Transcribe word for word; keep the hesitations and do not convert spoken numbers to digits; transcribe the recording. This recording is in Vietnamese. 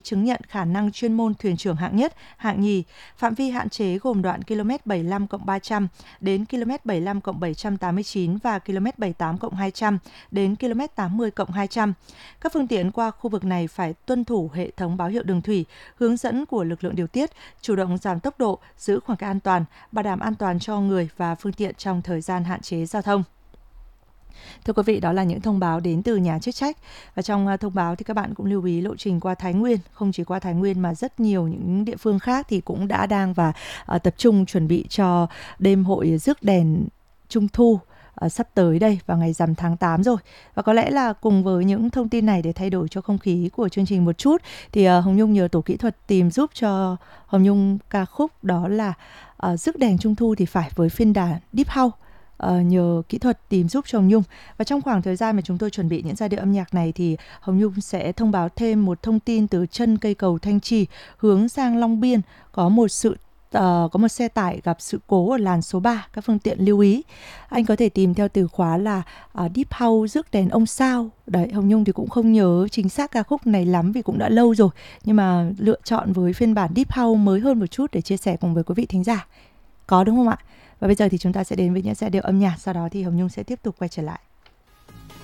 chứng nhận khả năng chuyên môn thuyền trưởng hạng nhất, hạng nhì. Phạm vi hạn chế gồm đoạn ki lô mét bảy mươi lăm cộng ba trăm đến ki lô mét bảy mươi lăm cộng bảy trăm tám mươi chín và ki lô mét bảy mươi tám cộng hai trăm đến ki lô mét tám mươi cộng hai trăm. Các phương tiện qua khu vực này phải tuân thủ hệ thống báo hiệu đường thủy, hướng dẫn của lực lượng điều tiết, chủ động giảm tốc độ, giữ khoảng cách an toàn, bảo đảm an toàn cho người và phương tiện trong thời gian hạn chế giao thông. Thưa quý vị, đó là những thông báo đến từ nhà chức trách. Và trong thông báo thì các bạn cũng lưu ý lộ trình qua Thái Nguyên, không chỉ qua Thái Nguyên mà rất nhiều những địa phương khác thì cũng đã đang và uh, tập trung chuẩn bị cho đêm hội rước đèn Trung thu uh, sắp tới đây vào ngày rằm tháng tám rồi. Và có lẽ là cùng với những thông tin này để thay đổi cho không khí của chương trình một chút thì uh, Hồng Nhung nhờ tổ kỹ thuật tìm giúp cho Hồng Nhung ca khúc đó là uh, rước đèn Trung thu thì phải với phiên bản Deep House. Uh, nhờ kỹ thuật tìm giúp cho Hồng Nhung. Và trong khoảng thời gian mà chúng tôi chuẩn bị những giai điệu âm nhạc này thì Hồng Nhung sẽ thông báo thêm một thông tin từ chân cây cầu Thanh Trì hướng sang Long Biên. Có một sự uh, có một xe tải gặp sự cố ở làn số ba, các phương tiện lưu ý. Anh có thể tìm theo từ khóa là uh, Deep House rước đèn ông sao. Đấy, Hồng Nhung thì cũng không nhớ chính xác ca khúc này lắm vì cũng đã lâu rồi, nhưng mà lựa chọn với phiên bản Deep House mới hơn một chút để chia sẻ cùng với quý vị thính giả. Có đúng không ạ? Và bây giờ thì chúng ta sẽ đến với những giai điệu âm nhạc, sau đó thì Hồng Nhung sẽ tiếp tục quay trở lại.